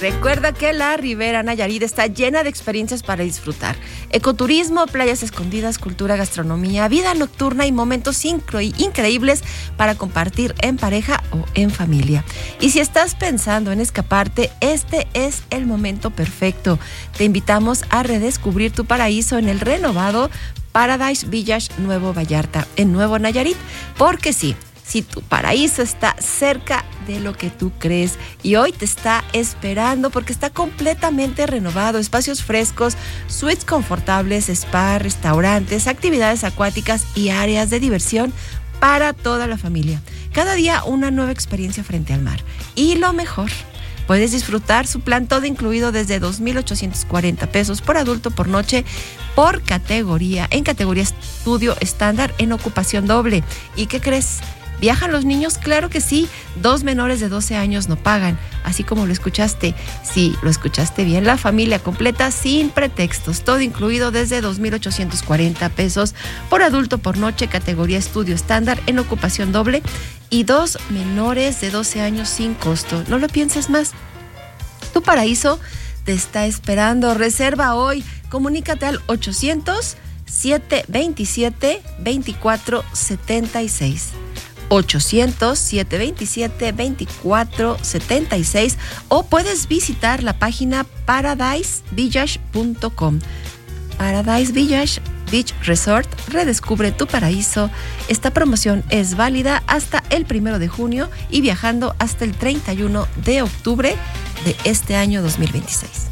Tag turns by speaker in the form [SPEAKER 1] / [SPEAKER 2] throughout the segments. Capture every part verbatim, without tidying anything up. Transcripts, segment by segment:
[SPEAKER 1] Recuerda que la Ribera Nayarit está llena de experiencias para disfrutar. Ecoturismo, playas escondidas, cultura, gastronomía, vida nocturna y momentos incre- increíbles para compartir en pareja o en familia. Y si estás pensando en escaparte, este es el momento perfecto. Te invitamos a redescubrir tu paraíso en el renovado Paradise Village Nuevo Vallarta, en Nuevo Nayarit, porque sí, si tu paraíso está cerca de lo que tú crees y hoy te está esperando porque está completamente renovado, espacios frescos, suites confortables, spa, restaurantes, actividades acuáticas y áreas de diversión para toda la familia. Cada día una nueva experiencia frente al mar. Y lo mejor, puedes disfrutar su plan todo incluido desde dos mil ochocientos cuarenta pesos por adulto por noche por categoría, en categoría estudio estándar en ocupación doble. ¿Y qué crees? ¿Viajan los niños? Claro que sí. Dos menores de doce años no pagan. Así como lo escuchaste. Sí, lo escuchaste bien. La familia completa sin pretextos. Todo incluido desde dos mil ochocientos cuarenta pesos por adulto por noche, categoría estudio estándar en ocupación doble. Y dos menores de doce años sin costo. No lo pienses más. Tu paraíso te está esperando. Reserva hoy. Comunícate al ochocientos, siete veintisiete, veinticuatro setenta y seis. ochocientos, siete veintisiete, veinticuatro setenta y seis o puedes visitar la página paradise village punto com. Paradise Village Beach Resort, redescubre tu paraíso. Esta promoción es válida hasta el primero de junio y viajando hasta el treinta y uno de octubre de este año dos mil veintiséis.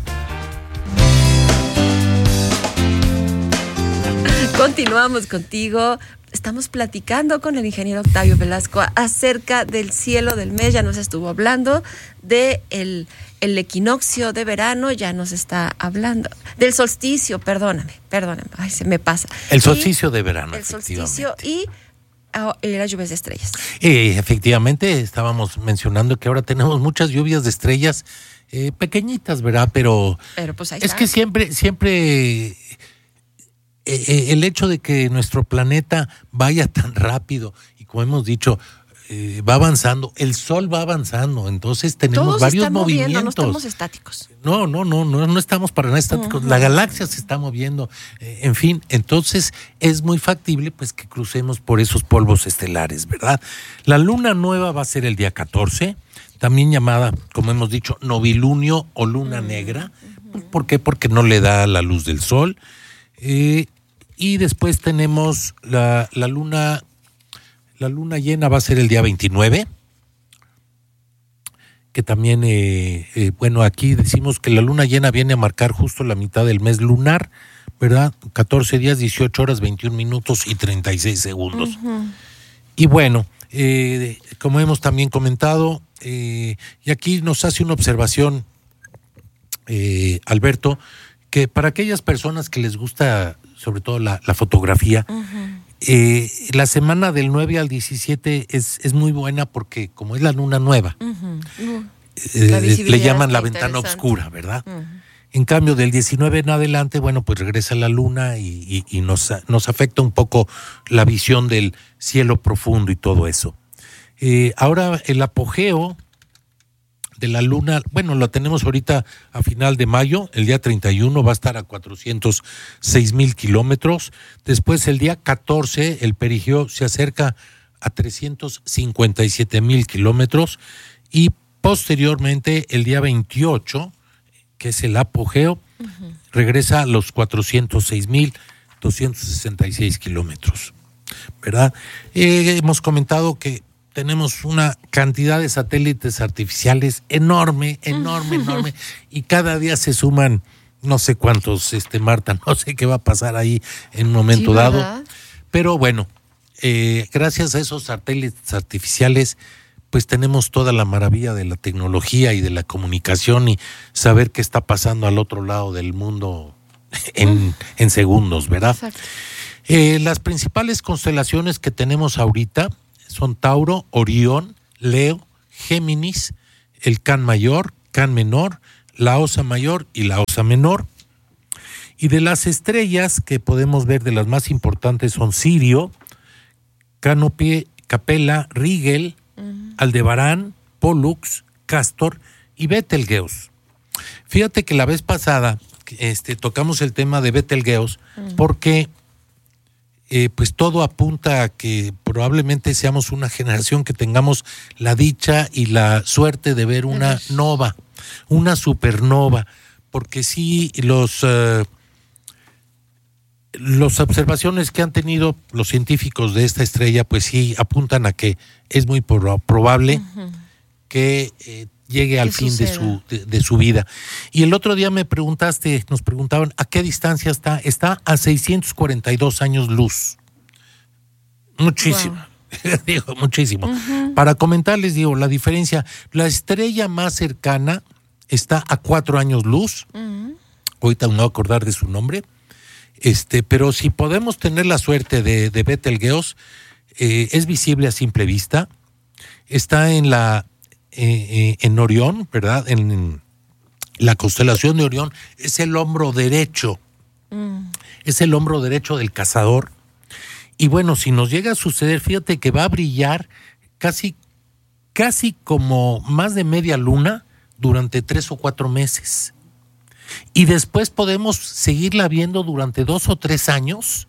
[SPEAKER 1] Continuamos contigo. Estamos platicando con el ingeniero Octavio Velasco acerca del cielo del mes. Ya nos estuvo hablando del de el equinoccio de verano, ya nos está hablando del solsticio, perdóname, perdóname, ay, se me pasa.
[SPEAKER 2] El solsticio y, de verano,
[SPEAKER 1] el solsticio y oh, las lluvias de estrellas.
[SPEAKER 2] Eh, efectivamente, estábamos mencionando que ahora tenemos muchas lluvias de estrellas eh, pequeñitas, ¿verdad? Pero,
[SPEAKER 1] Pero pues ahí
[SPEAKER 2] es
[SPEAKER 1] está.
[SPEAKER 2] que siempre, siempre... Eh, el hecho de que nuestro planeta vaya tan rápido y como hemos dicho, eh, va avanzando, el sol va avanzando, entonces tenemos
[SPEAKER 1] Todos
[SPEAKER 2] varios
[SPEAKER 1] están moviendo,
[SPEAKER 2] movimientos.
[SPEAKER 1] no estamos estáticos.
[SPEAKER 2] No, no, no, no, no estamos para nada estáticos. Uh-huh. La galaxia se está moviendo, eh, en fin, entonces es muy factible pues que crucemos por esos polvos estelares, ¿verdad? La luna nueva va a ser el día catorce, también llamada, como hemos dicho, novilunio o luna uh-huh. negra. Uh-huh. ¿Por qué? Porque no le da la luz del sol. Eh, y después tenemos la, la luna la luna llena va a ser el día veintinueve, que también eh, eh, bueno, aquí decimos que la luna llena viene a marcar justo la mitad del mes lunar, ¿verdad? catorce días, dieciocho horas, veintiún minutos y treinta y seis segundos. Uh-huh. Y bueno, eh, como hemos también comentado, eh, y aquí nos hace una observación eh, Alberto, que para aquellas personas que les gusta sobre todo la, la fotografía, uh-huh. eh, la semana del nueve al diecisiete es, es muy buena porque como es la luna nueva, uh-huh. Uh, eh, le llaman la ventana oscura, ¿verdad? Uh-huh. En cambio del diecinueve en adelante, bueno, pues regresa la luna y, y, y nos, nos afecta un poco la visión del cielo profundo y todo eso. Eh, ahora el apogeo de la luna, bueno, la tenemos ahorita a final de mayo, el día treinta y uno va a estar a cuatrocientos seis mil kilómetros, después el día catorce el perigeo se acerca a trescientos cincuenta y siete mil kilómetros y posteriormente el día veintiocho, que es el apogeo, uh-huh. regresa a los cuatrocientos seis mil doscientos sesenta y seis kilómetros, ¿verdad? Eh, hemos comentado que tenemos una cantidad de satélites artificiales enorme, enorme, enorme, y cada día se suman no sé cuántos, este Marta, no sé qué va a pasar ahí en un momento sí, dado. ¿Verdad? Pero bueno, eh, gracias a esos satélites artificiales, pues tenemos toda la maravilla de la tecnología y de la comunicación y saber qué está pasando al otro lado del mundo en, mm. en segundos, ¿verdad? Eh, las principales constelaciones que tenemos ahorita son Tauro, Orión, Leo, Géminis, el Can Mayor, Can Menor, la Osa Mayor y la Osa Menor. Y de las estrellas que podemos ver, de las más importantes son Sirio, Canopie, Capella, Rigel, uh-huh. Aldebarán, Pollux, Castor y Betelgeuse. Fíjate que la vez pasada este, tocamos el tema de Betelgeuse uh-huh. porque eh, pues todo apunta a que probablemente seamos una generación que tengamos la dicha y la suerte de ver una uh-huh. nova, una supernova, porque sí los... Uh, Las observaciones que han tenido los científicos de esta estrella, pues sí apuntan a que es muy pro- probable uh-huh. que eh, llegue al fin de su, de, de su vida. Y el otro día me preguntaste, nos preguntaban, ¿a qué distancia está? Está a seiscientos cuarenta y dos años luz. Muchísimo. Wow. Digo, muchísimo. Uh-huh. Para comentarles, digo, la diferencia, la estrella más cercana está a cuatro años luz. Uh-huh. Ahorita no me voy a acordar de su nombre. Este, pero si podemos tener la suerte de, de Betelgeuse, eh, es visible a simple vista, está en la eh, eh, en Orión, ¿verdad? En, en la constelación de Orión, es el hombro derecho, mm. es el hombro derecho del cazador. Y bueno, si nos llega a suceder, fíjate que va a brillar casi, casi como más de media luna durante tres o cuatro meses. Y después podemos seguirla viendo durante dos o tres años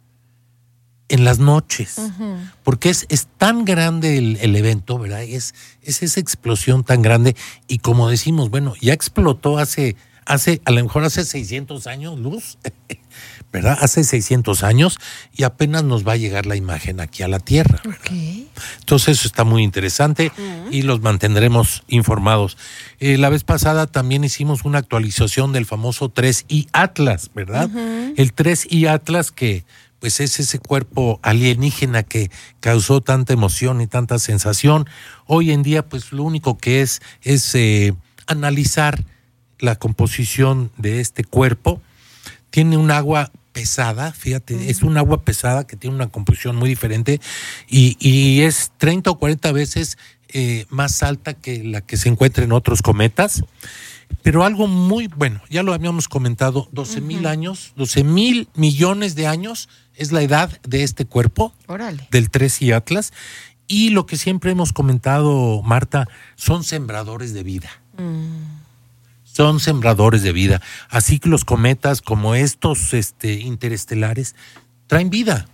[SPEAKER 2] en las noches, uh-huh. porque es, es tan grande el, el evento, ¿verdad? Es, es esa explosión tan grande y como decimos, bueno, ya explotó hace, hace a lo mejor hace seiscientos años luz, ¿verdad? Hace seiscientos años y apenas nos va a llegar la imagen aquí a la Tierra, ¿verdad? Okay. Entonces eso está muy interesante uh-huh. y los mantendremos informados. Eh, la vez pasada también hicimos una actualización del famoso tres I Atlas, ¿verdad? Uh-huh. El tres I Atlas que pues es ese cuerpo alienígena que causó tanta emoción y tanta sensación. Hoy en día pues lo único que es es eh, analizar la composición de este cuerpo. Tiene un agua pesada, fíjate, uh-huh. es un agua pesada que tiene una composición muy diferente y, y es treinta o cuarenta veces eh, más alta que la que se encuentra en otros cometas. Pero algo muy bueno, ya lo habíamos comentado, doce mil uh-huh. años, doce mil millones de años es la edad de este cuerpo, Órale. Del tres I Atlas. Y lo que siempre hemos comentado, Marta, son sembradores de vida. Mm. Son sembradores de vida. Así que los cometas como estos este, interestelares traen vida.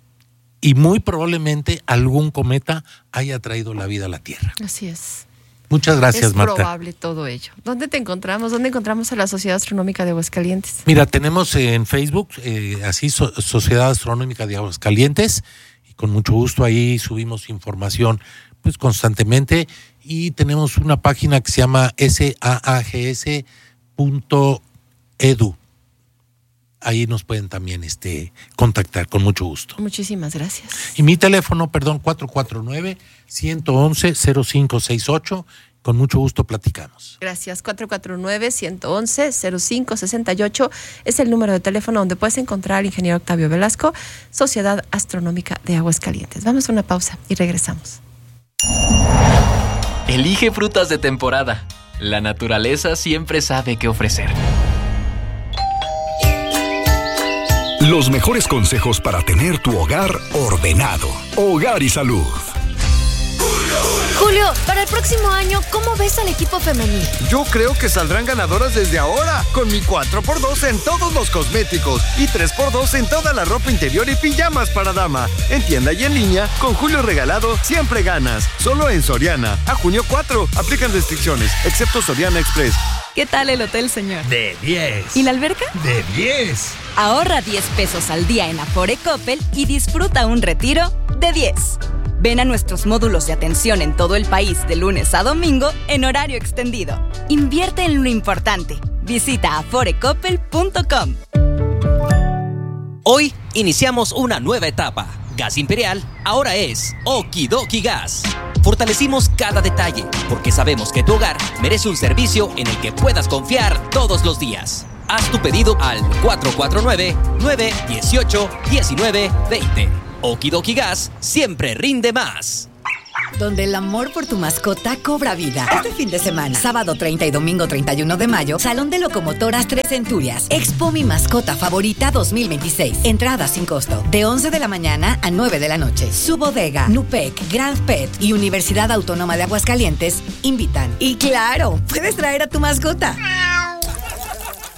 [SPEAKER 2] Y muy probablemente algún cometa haya traído la vida a la Tierra.
[SPEAKER 1] Así es.
[SPEAKER 2] Muchas gracias,
[SPEAKER 1] es
[SPEAKER 2] Marta.
[SPEAKER 1] Es probable todo ello. ¿Dónde te encontramos? ¿Dónde encontramos a la Sociedad Astronómica de Aguascalientes?
[SPEAKER 2] Mira, tenemos en Facebook, eh, así, so, Sociedad Astronómica de Aguascalientes, y con mucho gusto ahí subimos información pues constantemente, y tenemos una página que se llama S A A G S punto E D U. Ahí nos pueden también este, contactar con mucho gusto.
[SPEAKER 1] Muchísimas gracias.
[SPEAKER 2] Y mi teléfono, perdón, cuatro cuatro nueve, uno uno uno, cero cinco seis ocho. Con mucho gusto platicamos.
[SPEAKER 1] Gracias. cuatro cuatro nueve, uno uno uno, cero cinco seis ocho es el número de teléfono donde puedes encontrar al ingeniero Octavio Velasco, Sociedad Astronómica de Aguascalientes. Vamos a una pausa y regresamos.
[SPEAKER 3] Elige frutas de temporada. La naturaleza siempre sabe qué ofrecer.
[SPEAKER 4] Los mejores consejos para tener tu hogar ordenado. Hogar y Salud.
[SPEAKER 5] Julio, para el próximo año, ¿cómo ves al equipo femenil?
[SPEAKER 6] Yo creo que saldrán ganadoras desde ahora, con mi cuatro por dos en todos los cosméticos y tres por dos en toda la ropa interior y pijamas para dama. En tienda y en línea, con Julio regalado, siempre ganas. Solo en Soriana. A junio cuatro, aplican restricciones, excepto Soriana Express.
[SPEAKER 7] ¿Qué tal el hotel, señor?
[SPEAKER 8] De diez.
[SPEAKER 7] ¿Y la alberca?
[SPEAKER 8] De diez.
[SPEAKER 7] Ahorra diez pesos al día en Afore Coppel y disfruta un retiro de diez. Ven a nuestros módulos de atención en todo el país de lunes a domingo en horario extendido. Invierte en lo importante. Visita afore coppel punto com.
[SPEAKER 9] Hoy iniciamos una nueva etapa. Gas Imperial ahora es Okidoki Gas. Fortalecimos cada detalle porque sabemos que tu hogar merece un servicio en el que puedas confiar todos los días. Haz tu pedido al cuatro cuatro nueve, nueve uno ocho, uno nueve dos cero. Okidoki Gas siempre rinde más.
[SPEAKER 10] Donde el amor por tu mascota cobra vida. Este fin de semana, sábado treinta y domingo treinta y uno de mayo, Salón de Locomotoras Tres Centurias. Expo Mi Mascota Favorita dos mil veintiséis. Entrada sin costo. De once de la mañana a nueve de la noche. Su bodega, Nupec, Grand Pet y Universidad Autónoma de Aguascalientes invitan. Y claro, puedes traer a tu mascota.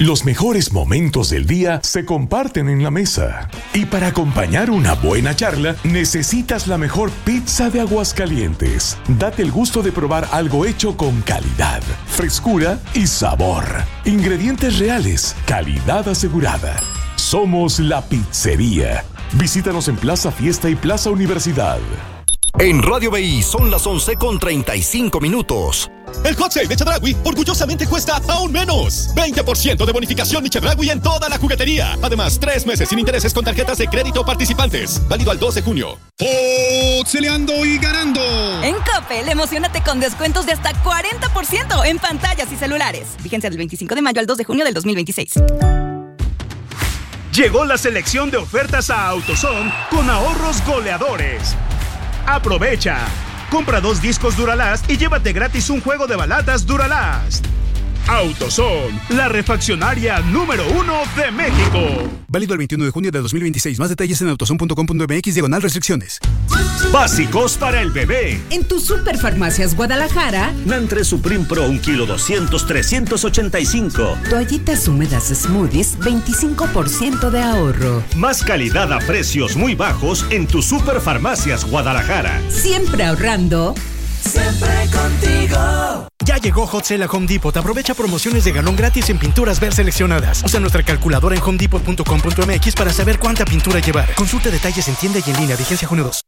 [SPEAKER 8] Los mejores momentos del día se comparten en la mesa. Y para acompañar una buena charla, necesitas la mejor pizza de Aguascalientes. Date el gusto de probar algo hecho con calidad, frescura y sabor. Ingredientes reales, calidad asegurada. Somos La Pizzería. Visítanos en Plaza Fiesta y Plaza Universidad.
[SPEAKER 4] En Radio B I son las once con treinta y cinco minutos.
[SPEAKER 11] El Hot Sale de Chedraui orgullosamente cuesta aún menos. veinte por ciento de bonificación de Chedraui en toda la juguetería. Además, tres meses sin intereses con tarjetas de crédito participantes. Válido al dos de junio.
[SPEAKER 12] ¡Hotceleando y ganando!
[SPEAKER 7] En Coppel, emocionate con descuentos de hasta cuarenta por ciento en pantallas y celulares. Vigencia del veinticinco de mayo al dos de junio del dos mil veintiséis.
[SPEAKER 13] Llegó la selección de ofertas a AutoZone con ahorros goleadores. Aprovecha. Compra dos discos Duralast y llévate gratis un juego de baladas Duralast. AutoZone, la refaccionaria número uno de México.
[SPEAKER 12] Válido el veintiuno de junio de dos mil veintiséis. Más detalles en autozone punto com punto m x diagonal restricciones.
[SPEAKER 13] Básicos para el bebé.
[SPEAKER 14] En tu Superfarmacias Guadalajara.
[SPEAKER 15] Nantre Supreme Pro, un kilo doscientos, trescientos ochenta y cinco.
[SPEAKER 14] Toallitas húmedas Smoothies, veinticinco por ciento de ahorro.
[SPEAKER 13] Más calidad a precios muy bajos en tu Superfarmacias Guadalajara.
[SPEAKER 14] Siempre ahorrando.
[SPEAKER 16] Siempre contigo.
[SPEAKER 17] Ya llegó Hot Sale a Home Depot. Aprovecha promociones de galón gratis en pinturas ver seleccionadas. Usa nuestra calculadora en home depot punto com punto m x para saber cuánta pintura llevar. Consulta detalles en tienda y en línea. Vigencia junio dos.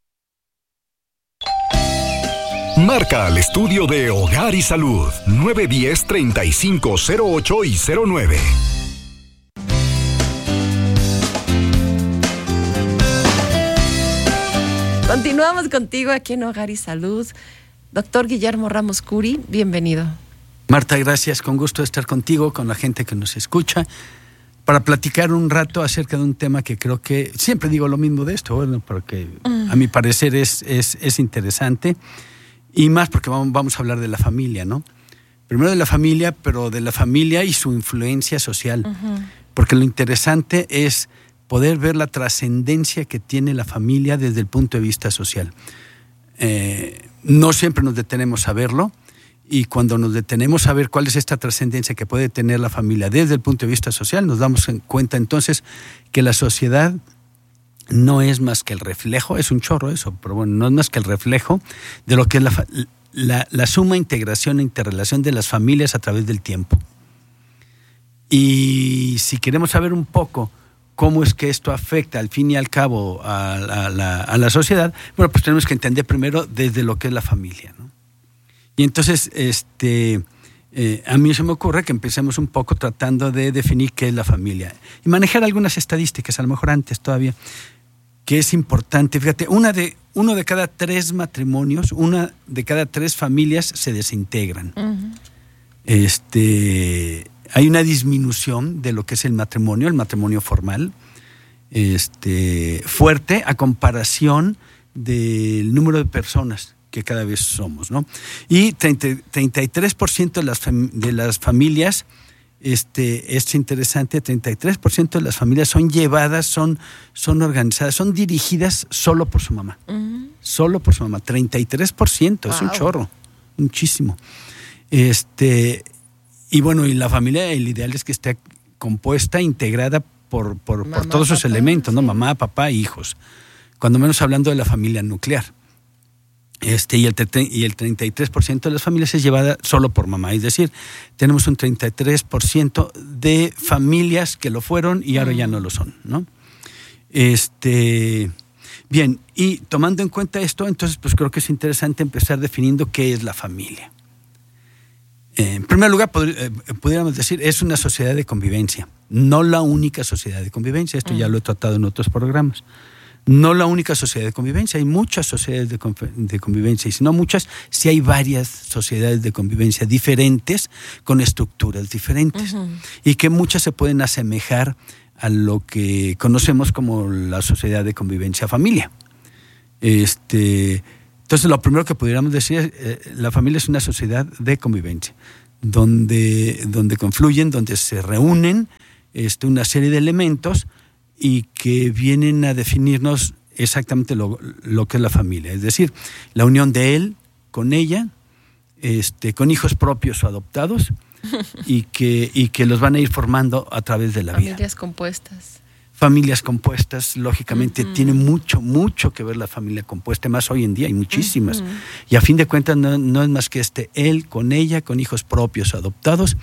[SPEAKER 4] Marca al estudio de Hogar y Salud nueve uno cero, treinta y cinco cero ocho y cero nueve.
[SPEAKER 1] Continuamos contigo aquí en Hogar y Salud. Doctor Guillermo Ramos Curi, bienvenido.
[SPEAKER 18] Marta, gracias. Con gusto de estar contigo, con la gente que nos escucha, para platicar un rato acerca de un tema que creo que, siempre digo lo mismo de esto, bueno, porque mm. a mi parecer es, es, es interesante, y más porque vamos, vamos a hablar de la familia, ¿no? Primero de la familia, pero de la familia y su influencia social, uh-huh. porque lo interesante es poder ver la trascendencia que tiene la familia desde el punto de vista social. Eh, no siempre nos detenemos a verlo, y cuando nos detenemos a ver cuál es esta trascendencia que puede tener la familia desde el punto de vista social, nos damos cuenta entonces que la sociedad no es más que el reflejo, es un chorro eso, pero bueno, no es más que el reflejo de lo que es la, la, la suma integración e interrelación de las familias a través del tiempo. Y si queremos saber un poco cómo es que esto afecta al fin y al cabo a, a, la, a la sociedad, bueno, pues tenemos que entender primero desde lo que es la familia, ¿no? Y entonces, este, eh, a mí se me ocurre que empecemos un poco tratando de definir qué es la familia y manejar algunas estadísticas, a lo mejor antes todavía, que es importante. Fíjate, una de, uno de cada tres matrimonios, una de cada tres familias se desintegran. Uh-huh. Este... Hay una disminución de lo que es el matrimonio, el matrimonio formal, este, fuerte a comparación del número de personas que cada vez somos, ¿no? Y treinta y tres por ciento de las, fam- de las familias, este, es interesante, treinta y tres por ciento de las familias son llevadas, son, son organizadas, son dirigidas solo por su mamá. Uh-huh. Solo por su mamá, treinta y tres por ciento, wow. Es un chorro, muchísimo. Este... Y bueno, y la familia, el ideal es que esté compuesta, integrada por, por, mamá, por todos sus papá, elementos, ¿no? Sí. Mamá, papá, hijos. Cuando menos hablando de la familia nuclear. Este, y, el, y el treinta y tres por ciento de las familias es llevada solo por mamá. Es decir, tenemos un treinta y tres por ciento de familias que lo fueron y ahora mm. ya no lo son, ¿no? Este, bien, y tomando en cuenta esto, entonces pues creo que es interesante empezar definiendo qué es la familia. En primer lugar, pudiéramos decir, es una sociedad de convivencia, no la única sociedad de convivencia. Esto ya lo he tratado en otros programas. No la única sociedad de convivencia, hay muchas sociedades de, de convivencia, y si no muchas, sí hay varias sociedades de convivencia diferentes, con estructuras diferentes, uh-huh. y que muchas se pueden asemejar a lo que conocemos como la sociedad de convivencia familia. Este... Entonces, lo primero que pudiéramos decir es eh, la familia es una sociedad de convivencia, donde, donde confluyen, donde se reúnen este, una serie de elementos y que vienen a definirnos exactamente lo, lo que es la familia. Es decir, la unión de él con ella, este, con hijos propios o adoptados, y que, y que los van a ir formando a través de la vida.
[SPEAKER 1] Familias compuestas.
[SPEAKER 18] Familias compuestas, lógicamente, uh-huh. tiene mucho, mucho que ver la familia compuesta, más hoy en día hay muchísimas. Uh-huh. Y a fin de cuentas no, no es más que este él con ella, con hijos propios adoptados,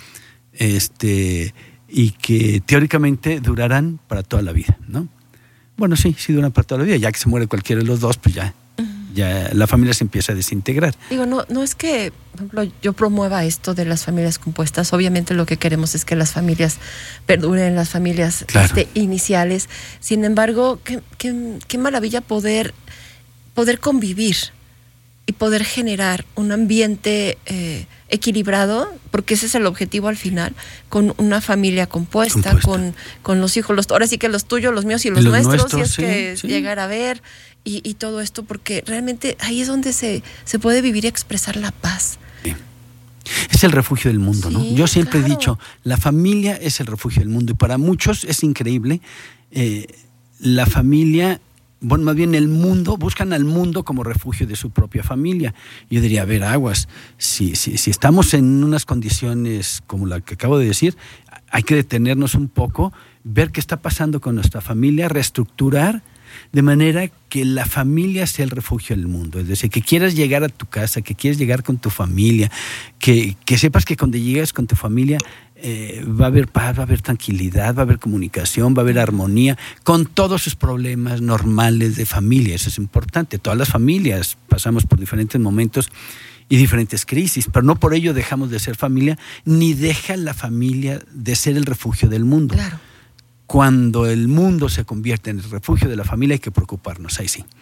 [SPEAKER 18] este, y que teóricamente durarán para toda la vida, ¿no? Bueno, sí, sí duran para toda la vida, ya que se muere cualquiera de los dos, pues ya, uh-huh. ya la familia se empieza a desintegrar.
[SPEAKER 1] Digo, no, no es que, por ejemplo, yo promueva esto de las familias compuestas. Obviamente lo que queremos es que las familias perduren, las familias claro. este, iniciales. Sin embargo, qué, qué, qué maravilla poder, poder convivir y poder generar un ambiente eh, equilibrado, porque ese es el objetivo al final, con una familia compuesta, compuesta. Con, con los hijos, los, ahora sí que los tuyos, los míos y los, los nuestros, nuestros, si es sí, que sí. llegar a ver, y, y todo esto, porque realmente ahí es donde se, se puede vivir y expresar la paz. Sí.
[SPEAKER 18] Es el refugio del mundo, sí, ¿no? Yo siempre
[SPEAKER 1] claro.
[SPEAKER 18] he dicho, la familia es el refugio del mundo, y para muchos es increíble, eh, la familia... Bueno, más bien el mundo, buscan al mundo como refugio de su propia familia. Yo diría, a ver, aguas, si, si, si estamos en unas condiciones como la que acabo de decir, hay que detenernos un poco, ver qué está pasando con nuestra familia, reestructurar de manera que la familia sea el refugio del mundo. Es decir, que quieras llegar a tu casa, que quieras llegar con tu familia, que, que sepas que cuando llegues con tu familia eh, va a haber paz, va a haber tranquilidad, va a haber comunicación, va a haber armonía, con todos sus problemas normales de familia. Eso es importante. Todas las familias pasamos por diferentes momentos y diferentes crisis, pero no por ello dejamos de ser familia, ni deja la familia de ser el refugio del mundo.
[SPEAKER 1] Claro.
[SPEAKER 18] Cuando el mundo se convierte en el refugio de la familia hay que preocuparnos, ahí sí.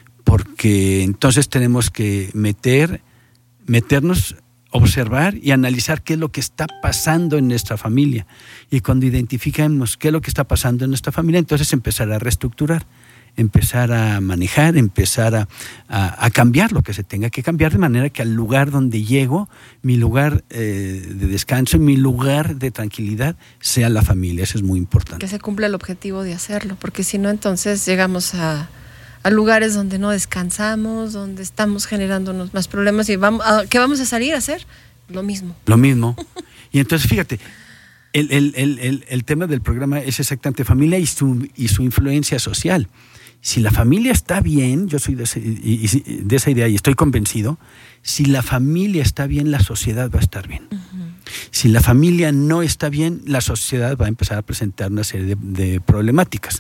[SPEAKER 18] Porque entonces tenemos que meter, meternos, observar y analizar qué es lo que está pasando en nuestra familia. Y cuando identificamos qué es lo que está pasando en nuestra familia, entonces empezar a reestructurar, empezar a manejar, empezar a, a, a cambiar lo que se tenga que cambiar, de manera que al lugar donde llego, mi lugar eh, de descanso, mi lugar de tranquilidad, sea la familia. Eso es muy importante.
[SPEAKER 1] Que se cumpla el objetivo de hacerlo, porque si no, entonces llegamos a, a lugares donde no descansamos, donde estamos generándonos más problemas y vamos, a, ¿qué vamos a salir a hacer? Lo mismo.
[SPEAKER 18] Lo mismo. Y entonces, fíjate, el, el, el, el, el tema del programa es exactamente familia y su, y su influencia social. Si la familia está bien, yo soy de, ese, y, y, de esa idea y estoy convencido, si la familia está bien, la sociedad va a estar bien. Uh-huh. Si la familia no está bien, la sociedad va a empezar a presentar una serie de, de problemáticas.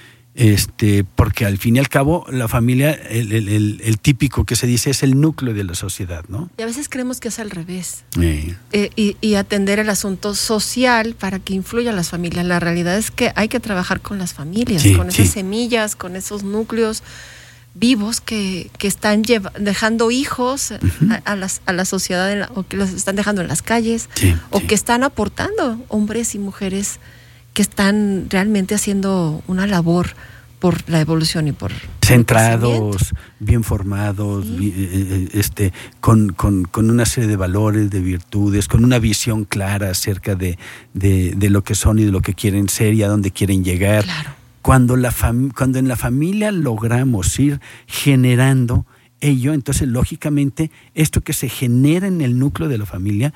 [SPEAKER 18] Este, porque al fin y al cabo, la familia, el, el, el, el típico que se dice, es el núcleo de la sociedad, ¿no?
[SPEAKER 1] Y a veces creemos que es al revés.
[SPEAKER 18] Sí.
[SPEAKER 1] Eh, y, y atender el asunto social para que influya a las familias. La realidad es que hay que trabajar con las familias, sí, con esas sí. semillas, con esos núcleos vivos que, que están lleva, dejando hijos uh-huh. a, a, las, a la sociedad en la, o que los están dejando en las calles,
[SPEAKER 18] sí,
[SPEAKER 1] o
[SPEAKER 18] sí.
[SPEAKER 1] que están aportando hombres y mujeres que están realmente haciendo una labor por la evolución y por
[SPEAKER 18] centrados, bien formados, sí. bien, este, con, con, con una serie de valores, de virtudes, con una visión clara acerca de, de, de lo que son y de lo que quieren ser y a dónde quieren llegar.
[SPEAKER 1] Claro.
[SPEAKER 18] Cuando, la fam- cuando en la familia logramos ir generando ello, entonces lógicamente esto que se genera en el núcleo de la familia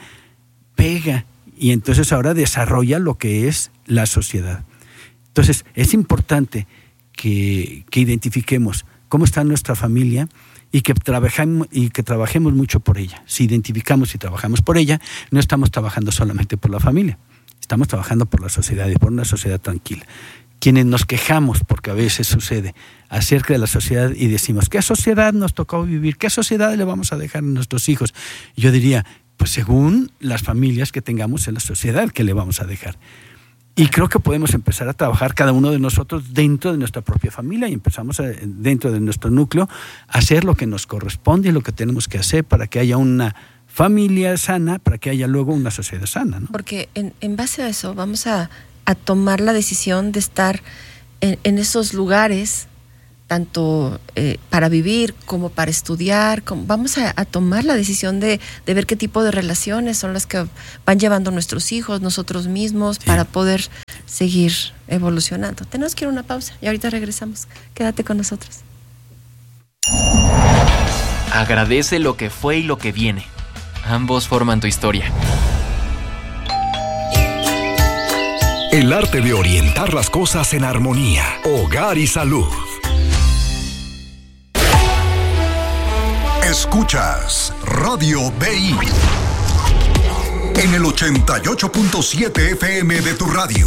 [SPEAKER 18] pega y entonces ahora desarrolla lo que es la sociedad. Entonces es importante que, que identifiquemos cómo está nuestra familia y que trabajamos y que trabajemos mucho por ella. Si identificamos y trabajamos por ella, no estamos trabajando solamente por la familia, estamos trabajando por la sociedad y por una sociedad tranquila. Quienes nos quejamos, porque a veces sucede, acerca de la sociedad y decimos, ¿qué sociedad nos tocó vivir? ¿Qué sociedad le vamos a dejar a nuestros hijos? Yo diría, pues según las familias que tengamos en la sociedad que le vamos a dejar. Y creo que podemos empezar a trabajar cada uno de nosotros dentro de nuestra propia familia y empezamos a, dentro de nuestro núcleo a hacer lo que nos corresponde y lo que tenemos que hacer para que haya una familia sana, para que haya luego una sociedad sana, ¿no?
[SPEAKER 1] Porque en, en base a eso vamos a, a tomar la decisión de estar en, en esos lugares, tanto eh, para vivir como para estudiar. Como, vamos a, a tomar la decisión de, de ver qué tipo de relaciones son las que van llevando nuestros hijos, nosotros mismos, sí. para poder seguir evolucionando. Tenemos que ir a una pausa y ahorita regresamos. Quédate con nosotros.
[SPEAKER 3] Agradece lo que fue y lo que viene. Ambos forman tu historia.
[SPEAKER 4] El arte de orientar las cosas en armonía. Hogar y salud.
[SPEAKER 19] Escuchas Radio B I en el ochenta y ocho punto siete F M de tu radio.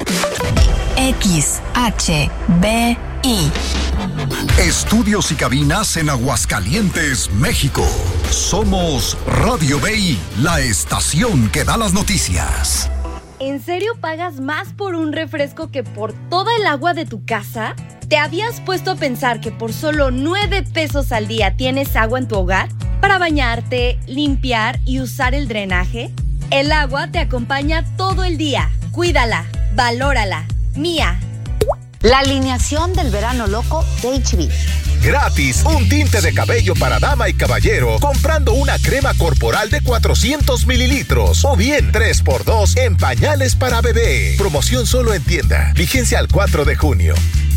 [SPEAKER 5] X H B I.
[SPEAKER 19] Estudios y cabinas en Aguascalientes, México. Somos Radio B I, la estación que da las noticias.
[SPEAKER 20] ¿En serio pagas más por un refresco que por toda el agua de tu casa? ¿Te habías puesto a pensar que por solo nueve pesos al día tienes agua en tu hogar? Para bañarte, limpiar y usar el drenaje. El agua te acompaña todo el día. Cuídala, valórala. Mía.
[SPEAKER 21] La alineación del verano loco de H B.
[SPEAKER 22] Gratis, un tinte de cabello para dama y caballero comprando una crema corporal de cuatrocientos mililitros o bien tres por dos en pañales para bebé. Promoción solo en tienda. Vigencia al cuatro de junio.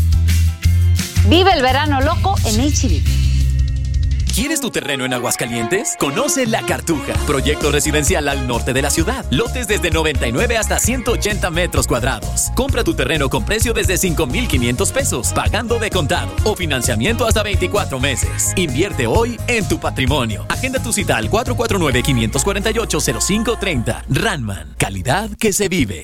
[SPEAKER 21] Vive el verano loco en H B.
[SPEAKER 3] ¿Quieres tu terreno en Aguascalientes? Conoce La Cartuja, proyecto residencial al norte de la ciudad. Lotes desde noventa y nueve hasta ciento ochenta metros cuadrados. Compra tu terreno con precio desde cinco mil quinientos pesos, pagando de contado o financiamiento hasta veinticuatro meses. Invierte hoy en tu patrimonio. Agenda tu cita al cuatro cuatro nueve, cinco cuatro ocho, cero cinco tres cero. Ranman, calidad que se vive.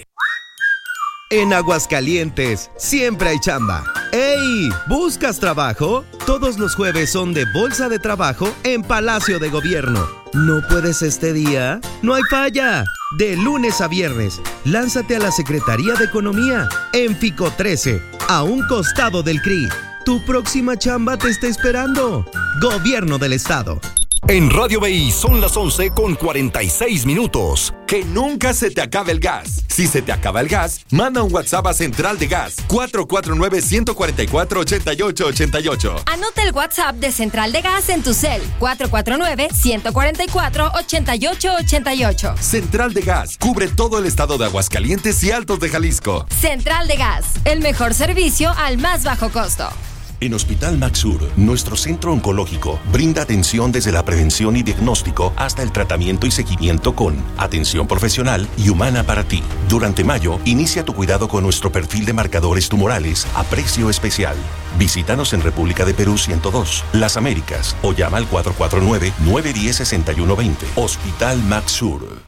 [SPEAKER 23] En Aguascalientes, siempre hay chamba. ¡Ey! ¿Buscas trabajo? Todos los jueves son de Bolsa de Trabajo en Palacio de Gobierno. ¿No puedes este día? ¡No hay falla! De lunes a viernes, lánzate a la Secretaría de Economía en Fico trece, a un costado del C R I. Tu próxima chamba te está esperando. Gobierno del Estado.
[SPEAKER 4] En Radio B I son las once con cuarenta y seis minutos.
[SPEAKER 24] Que nunca se te acabe el gas. Si se te acaba el gas, manda un WhatsApp a Central de Gas cuatro cuatro nueve, uno cuatro cuatro, ocho ocho ocho ocho.
[SPEAKER 5] Anota el WhatsApp de Central de Gas en tu cel. cuatro cuatro nueve, uno cuatro cuatro, ocho ocho ocho ocho.
[SPEAKER 24] Central de Gas cubre todo el estado de Aguascalientes y Altos de Jalisco.
[SPEAKER 5] Central de Gas, el mejor servicio al más bajo costo.
[SPEAKER 25] En Hospital Maxur, nuestro centro oncológico brinda atención desde la prevención y diagnóstico hasta el tratamiento y seguimiento con atención profesional y humana para ti. Durante mayo, inicia tu cuidado con nuestro perfil de marcadores tumorales a precio especial. Visítanos en República de Perú ciento dos, Las Américas o llama al cuatro cuatro nueve, nueve uno cero, seis uno dos cero. Hospital Maxur.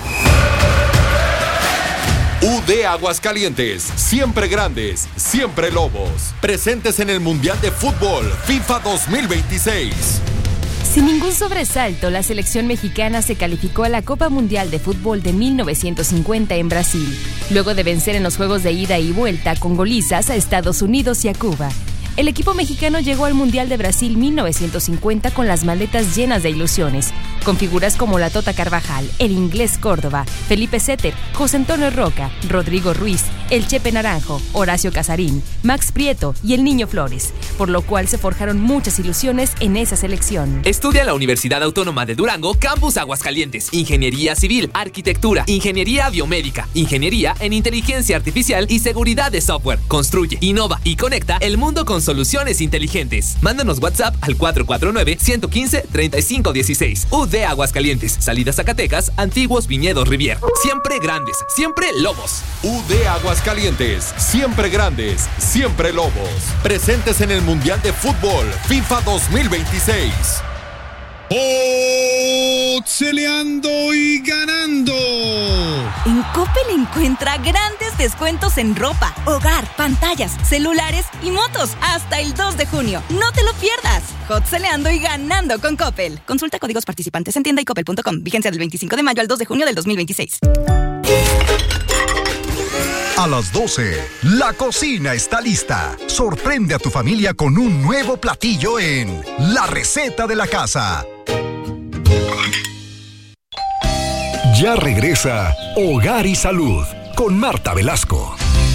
[SPEAKER 24] U D Aguascalientes, siempre grandes, siempre lobos. Presentes en el Mundial de Fútbol FIFA dos mil veintiséis.
[SPEAKER 26] Sin ningún sobresalto, la selección mexicana se calificó a la Copa Mundial de Fútbol de mil novecientos cincuenta en Brasil, luego de vencer en los juegos de ida y vuelta con golizas a Estados Unidos y a Cuba. El equipo mexicano llegó al Mundial de Brasil mil novecientos cincuenta con las maletas llenas de ilusiones, con figuras como la Tota Carvajal, el Inglés Córdoba, Felipe Setter, José Antonio Roca, Rodrigo Ruiz, el Chepe Naranjo, Horacio Casarín, Max Prieto y el Niño Flores, por lo cual se forjaron muchas ilusiones en esa selección.
[SPEAKER 3] Estudia en la Universidad Autónoma de Durango, Campus Aguascalientes, Ingeniería Civil, Arquitectura, Ingeniería Biomédica, Ingeniería en Inteligencia Artificial y Seguridad de Software. Construye, innova y conecta el mundo con soluciones inteligentes. Mándanos WhatsApp al cuatro cuatro nueve, uno uno cinco, tres cinco uno seis. U D Aguascalientes, Salida Zacatecas, Antiguos Viñedos Rivier. Siempre grandes, siempre lobos.
[SPEAKER 24] U D Aguascalientes, siempre grandes, siempre lobos. Presentes en el Mundial de Fútbol FIFA dos mil veintiséis.
[SPEAKER 27] ¡Otseleando y ganando!
[SPEAKER 7] En Coppel encuentra grandes descuentos en ropa, hogar, pantallas, celulares y motos hasta el dos de junio. ¡No te lo pierdas! Otseleando y ganando con Coppel. Consulta códigos participantes en tienda y coppel punto com. Vigencia del veinticinco de mayo al dos de junio del dos mil veintiséis.
[SPEAKER 19] A las doce, la cocina está lista. Sorprende a tu familia con un nuevo platillo en La Receta de la Casa.
[SPEAKER 4] Ya regresa Hogar y Salud con Marta Velasco.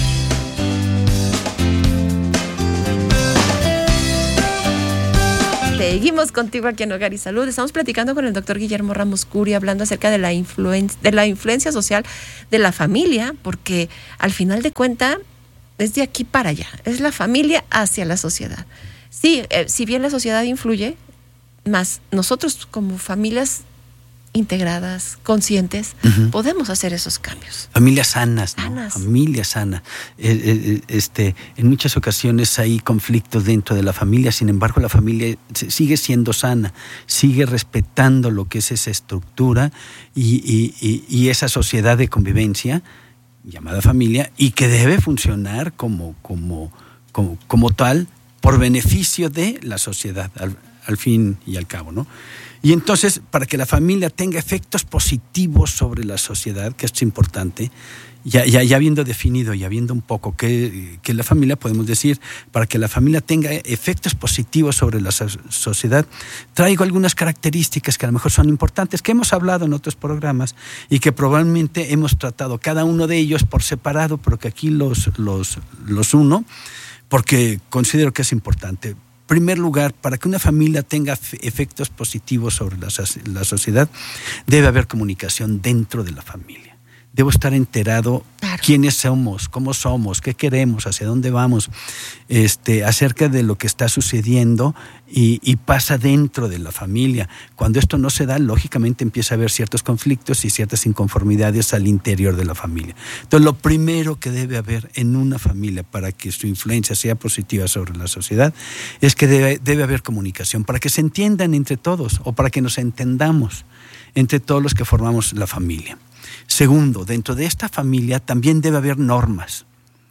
[SPEAKER 1] Seguimos contigo aquí en Hogar y Salud. Estamos platicando con el doctor Guillermo Ramos Curi, hablando acerca de la, influen- de la influencia social de la familia, porque al final de cuentas es de aquí para allá, es la familia hacia la sociedad. Sí, eh, si bien la sociedad influye, más nosotros como familias integradas, conscientes, uh-huh. podemos hacer esos cambios.
[SPEAKER 18] Familias sanas, ¿no?
[SPEAKER 1] Sanas.
[SPEAKER 18] Familias sanas. Eh, eh, este, en muchas ocasiones hay conflictos dentro de la familia, sin embargo la familia sigue siendo sana, sigue respetando lo que es esa estructura y, y, y, y esa sociedad de convivencia llamada familia y que debe funcionar como, como, como, como tal por beneficio de la sociedad, al, al fin y al cabo, ¿no? Y entonces, para que la familia tenga efectos positivos sobre la sociedad, que esto es importante, ya, ya, ya habiendo definido y habiendo un poco qué es la familia, podemos decir, para que la familia tenga efectos positivos sobre la so- sociedad, traigo algunas características que a lo mejor son importantes, que hemos hablado en otros programas y que probablemente hemos tratado cada uno de ellos por separado, pero que aquí los, los, los uno, porque considero que es importante. En primer lugar, para que una familia tenga efectos positivos sobre la, la sociedad, debe haber comunicación dentro de la familia. Debo estar enterado claro. quiénes somos, cómo somos, qué queremos, hacia dónde vamos, este, acerca de lo que está sucediendo y, y pasa dentro de la familia. Cuando esto no se da, lógicamente empieza a haber ciertos conflictos y ciertas inconformidades al interior de la familia. Entonces, lo primero que debe haber en una familia para que su influencia sea positiva sobre la sociedad es que debe, debe haber comunicación, para que se entiendan entre todos o para que nos entendamos entre todos los que formamos la familia. Segundo, dentro de esta familia también debe haber normas.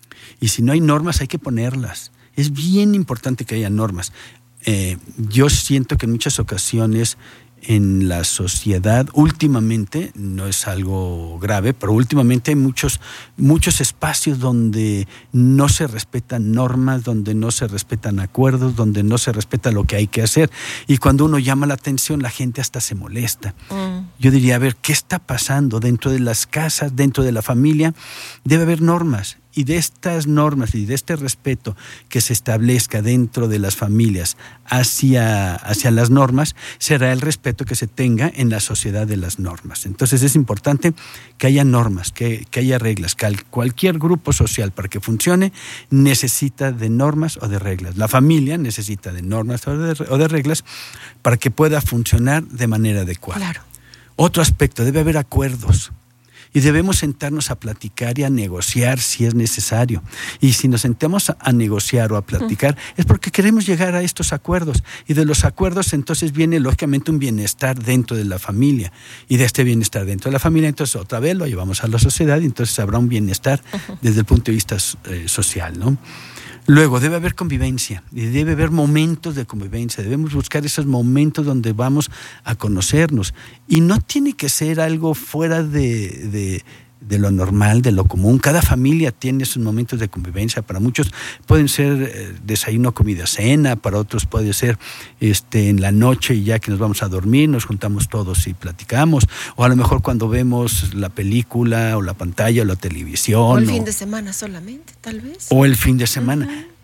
[SPEAKER 18] Y si no hay normas, hay que ponerlas. Es bien importante que haya normas. Eh, yo siento que en muchas ocasiones en la sociedad, últimamente, no es algo grave, pero últimamente hay muchos, muchos espacios donde no se respetan normas, donde no se respetan acuerdos, donde no se respeta lo que hay que hacer. Y cuando uno llama la atención, la gente hasta se molesta. Mm. Yo diría, a ver, ¿qué está pasando dentro de las casas, dentro de la familia? Debe haber normas. Y de estas normas y de este respeto que se establezca dentro de las familias hacia, hacia las normas, será el respeto que se tenga en la sociedad de las normas. Entonces es importante que haya normas, que, que haya reglas, que cualquier grupo social para que funcione necesita de normas o de reglas. La familia necesita de normas o de, o de reglas para que pueda funcionar de manera adecuada.
[SPEAKER 1] Claro.
[SPEAKER 18] Otro aspecto, debe haber acuerdos. Y debemos sentarnos a platicar y a negociar si es necesario. Y si nos sentamos a, a negociar o a platicar, uh-huh. es porque queremos llegar a estos acuerdos. Y de los acuerdos entonces viene lógicamente un bienestar dentro de la familia. Y de este bienestar dentro de la familia, entonces otra vez lo llevamos a la sociedad y entonces habrá un bienestar uh-huh. desde el punto de vista eh, social, ¿no? Luego, debe haber convivencia y debe haber momentos de convivencia. Debemos buscar esos momentos donde vamos a conocernos. Y no tiene que ser algo fuera de, de, de lo normal, de lo común. Cada familia tiene esos momentos de convivencia. Para muchos pueden ser eh, desayuno, comida, cena. Para otros puede ser este, en la noche, y ya que nos vamos a dormir, nos juntamos todos y platicamos. O a lo mejor cuando vemos la película o la pantalla o la televisión.
[SPEAKER 1] O el
[SPEAKER 18] o,
[SPEAKER 1] fin de semana solamente, tal vez.
[SPEAKER 18] O el fin de semana. Uh-huh.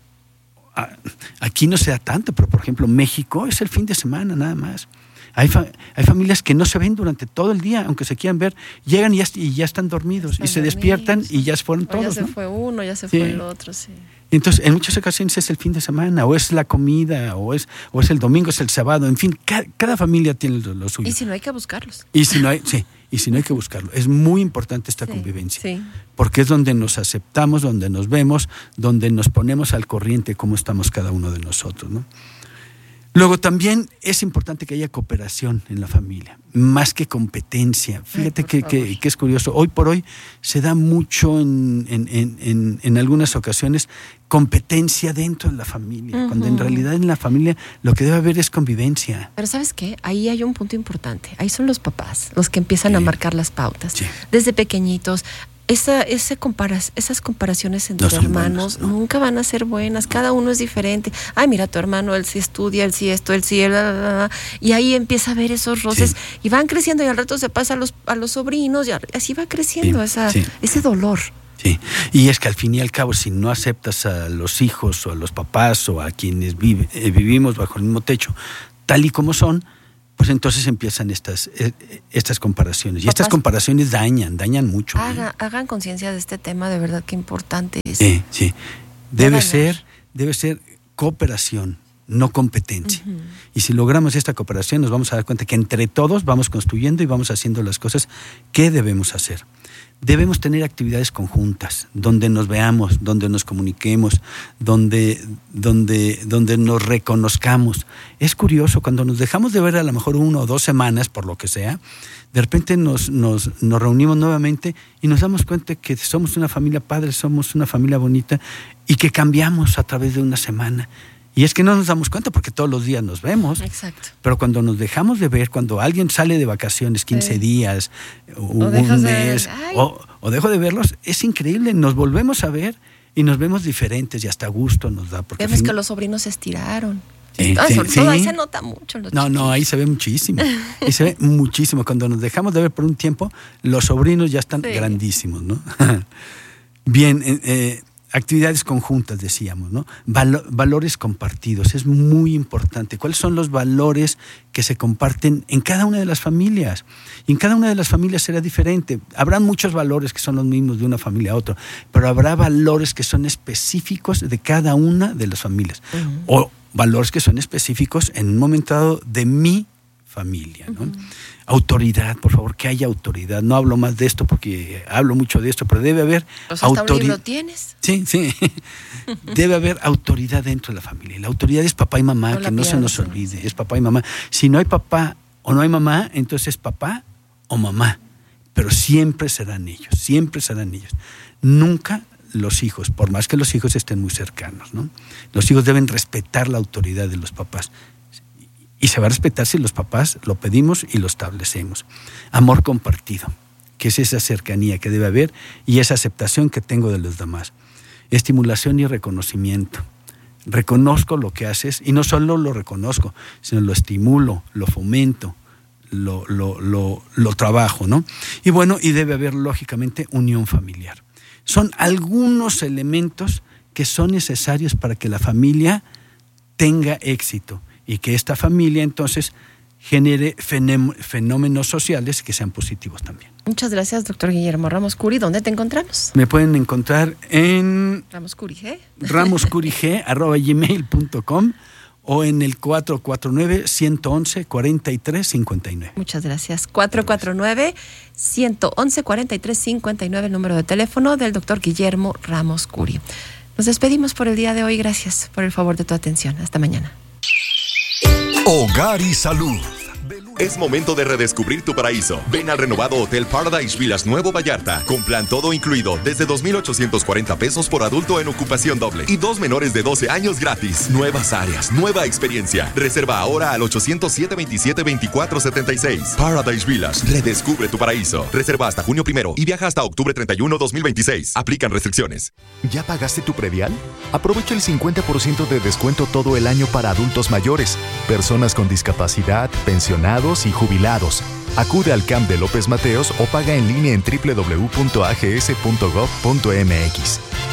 [SPEAKER 18] Aquí no se da tanto, pero por ejemplo México es el fin de semana nada más. Hay, fa- hay familias que no se ven durante todo el día, aunque se quieran ver, llegan y ya, y ya están dormidos, están y se dormidos, despiertan y ya se fueron todos.
[SPEAKER 1] Ya se
[SPEAKER 18] ¿no?
[SPEAKER 1] fue uno, ya se
[SPEAKER 18] sí.
[SPEAKER 1] fue el otro, sí.
[SPEAKER 18] Entonces, en muchas ocasiones es el fin de semana, o es la comida, o es, o es el domingo, es el sábado, en fin, cada, cada familia tiene lo, lo suyo.
[SPEAKER 1] Y si no hay que buscarlos.
[SPEAKER 18] Y si no hay, sí, y si no hay que buscarlo. Es muy importante esta sí, convivencia, sí. porque es donde nos aceptamos, donde nos vemos, donde nos ponemos al corriente cómo estamos cada uno de nosotros, ¿no? Luego también es importante que haya cooperación en la familia, más que competencia. Fíjate Ay, que, que, que es curioso, hoy por hoy se da mucho en, en, en, en algunas ocasiones competencia dentro de la familia, uh-huh. cuando en realidad en la familia lo que debe haber es convivencia.
[SPEAKER 1] Pero ¿sabes qué? Ahí hay un punto importante, ahí son los papás los que empiezan sí. a marcar las pautas, sí. desde pequeñitos. Esa, ese comparas, esas comparaciones entre no hermanos buenas, ¿no? nunca van a ser buenas, cada uno es diferente. Ay, mira, tu hermano, él sí estudia, él sí esto, él sí, él, bla, bla, bla. Y ahí empieza a ver esos roces sí. y van creciendo y al rato se pasa a los, a los sobrinos y así va creciendo sí, esa, sí. ese dolor.
[SPEAKER 18] Sí, y es que al fin y al cabo, si no aceptas a los hijos o a los papás o a quienes vive, eh, vivimos bajo el mismo techo, tal y como son, pues entonces empiezan estas, eh, estas comparaciones. Y Papás, estas comparaciones dañan, dañan mucho.
[SPEAKER 1] Haga, ¿eh? Hagan conciencia de este tema, de verdad que importante es.
[SPEAKER 18] Sí, sí. Debe ser, debe ser cooperación, no competencia. Uh-huh. Y si logramos esta cooperación, nos vamos a dar cuenta que entre todos vamos construyendo y vamos haciendo las cosas que debemos hacer. Debemos tener actividades conjuntas, donde nos veamos, donde nos comuniquemos, donde, donde, donde nos reconozcamos. Es curioso, cuando nos dejamos de ver a lo mejor una o dos semanas, por lo que sea, de repente nos, nos, nos reunimos nuevamente y nos damos cuenta que somos una familia padre, somos una familia bonita y que cambiamos a través de una semana. Y es que no nos damos cuenta porque todos los días nos vemos.
[SPEAKER 1] Exacto.
[SPEAKER 18] Pero cuando nos dejamos de ver, cuando alguien sale de vacaciones quince sí. días, o un mes, de o, o dejo de verlos, es increíble. Nos volvemos a ver y nos vemos diferentes y hasta gusto nos da. Porque
[SPEAKER 1] vemos
[SPEAKER 18] fin...
[SPEAKER 1] que los sobrinos se estiraron.
[SPEAKER 18] Sí,
[SPEAKER 1] ah,
[SPEAKER 18] sí,
[SPEAKER 1] sobre
[SPEAKER 18] sí.
[SPEAKER 1] todo ahí se nota mucho. Los
[SPEAKER 18] no,
[SPEAKER 1] chiquitos.
[SPEAKER 18] no, ahí se ve muchísimo. Ahí se ve muchísimo. Cuando nos dejamos de ver por un tiempo, los sobrinos ya están sí. grandísimos, ¿no? Bien, eh, eh, actividades conjuntas, decíamos, ¿no? Val- valores compartidos, es muy importante. ¿Cuáles son los valores que se comparten en cada una de las familias? Y en cada una de las familias será diferente. Habrán muchos valores que son los mismos de una familia a otra, pero habrá valores que son específicos de cada una de las familias. Uh-huh. O valores que son específicos en un momento dado de mi familia, ¿no? Uh-huh. Autoridad, por favor, que haya autoridad. No hablo más de esto porque hablo mucho de esto, pero debe haber
[SPEAKER 1] pues hasta autoridad. Un libro tienes.
[SPEAKER 18] Sí, sí. Debe haber autoridad dentro de la familia. La autoridad es papá y mamá, no que no pierdas, se nos olvide. Es papá y mamá. Si no hay papá o no hay mamá, entonces es papá o mamá. Pero siempre serán ellos, siempre serán ellos. Nunca los hijos, por más que los hijos estén muy cercanos, ¿no? Los hijos deben respetar la autoridad de los papás. Y se va a respetar si los papás lo pedimos y lo establecemos. Amor compartido, que es esa cercanía que debe haber y esa aceptación que tengo de los demás. Estimulación y reconocimiento. Reconozco lo que haces y no solo lo reconozco, sino lo estimulo, lo fomento, lo, lo, lo, lo trabajo, ¿no? Y bueno, y debe haber lógicamente unión familiar. Son algunos elementos que son necesarios para que la familia tenga éxito y que esta familia entonces genere fenómenos sociales que sean positivos también.
[SPEAKER 1] Muchas gracias, doctor Guillermo Ramos Curi. ¿Dónde te encontramos?
[SPEAKER 18] Me pueden encontrar en
[SPEAKER 1] Ramos Curi G.
[SPEAKER 18] ramoscurig arroba gmail punto com o en el cuatro cuatro nueve, uno uno uno, cuatro tres cinco nueve.
[SPEAKER 1] Muchas gracias. cuatro cuatro nueve, uno uno uno, cuatro tres cinco nueve, el número de teléfono del doctor Guillermo Ramos Curi. Nos despedimos por el día de hoy. Gracias por el favor de tu atención. Hasta mañana.
[SPEAKER 19] Hogar y Salud.
[SPEAKER 24] Es momento de redescubrir tu paraíso. Ven al renovado Hotel Paradise Villas Nuevo Vallarta, con plan todo incluido desde dos mil ochocientos cuarenta pesos por adulto en ocupación doble y dos menores de doce años gratis. Nuevas áreas, nueva experiencia. Reserva ahora al ochocientos siete veintisiete veinticuatro setenta y seis. Paradise Villas, redescubre tu paraíso. Reserva hasta junio primero y viaja hasta octubre treinta y uno, dos mil veintiséis. Aplican restricciones.
[SPEAKER 2] ¿Ya pagaste tu predial? Aprovecha el cincuenta por ciento de descuento todo el año para adultos mayores, personas con discapacidad, pensionados y jubilados. Acude al C A M de López Mateos o paga en línea en doble u doble u doble u punto a g s punto gov punto m x.